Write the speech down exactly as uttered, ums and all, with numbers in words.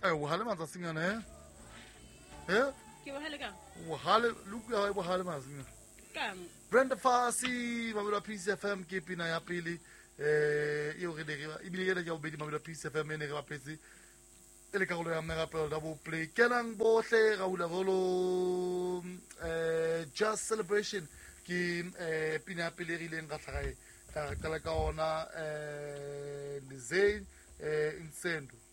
Eh, o hale matsa singana eh? Eh? Ke wa hale kang? O hale, look ya o hale matsa singana. Kang? Brenda Fassie, Mamela P C F M, ke pina ya pele. Eh, eo re dere, ibile yena ja obedi Mamela P C F M ene re bapetse. Ele karolo ya Megapelo double play. Kenang bohle Raula Rolo eh Just Celebration ki eh pina ya pele rile nga tlhaga e. Ka kala ka ona eh Lizane eh Insendo.